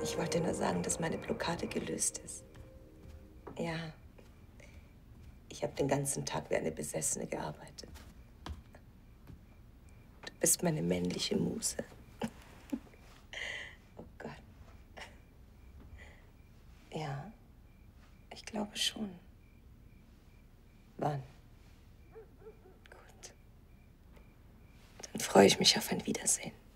Ich wollte nur sagen, dass meine Blockade gelöst ist. Ja. Ich habe den ganzen Tag wie eine Besessene gearbeitet. Du bist meine männliche Muse. Oh Gott. Ja, ich glaube schon. Wann? Gut. Dann freue ich mich auf ein Wiedersehen.